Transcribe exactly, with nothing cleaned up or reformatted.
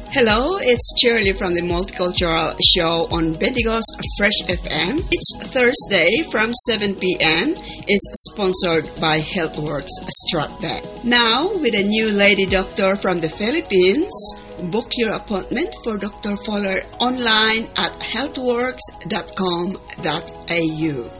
Hello, it's Shirley from the Multicultural Show on Bendigo's Fresh F M. Each Thursday from seven p.m. is sponsored by HealthWorks Stratbag. Now, with a new lady doctor from the Philippines, book your appointment for Doctor Fowler online at healthworks dot com dot a u.